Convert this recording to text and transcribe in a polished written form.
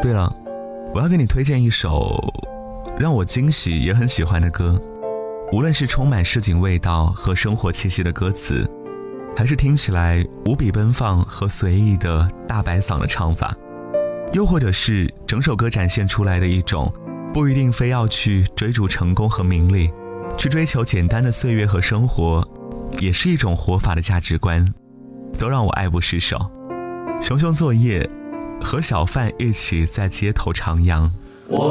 对了，我要给你推荐一首让我惊喜也很喜欢的歌，无论是充满市井味道和生活气息的歌词，还是听起来无比奔放和随意的大白嗓的唱法，又或者是整首歌展现出来的一种不一定非要去追逐成功和名利，去追求简单的岁月和生活，也是一种活法的价值观，都让我爱不释手。熊熊作业，和小贩一起在街头徜徉。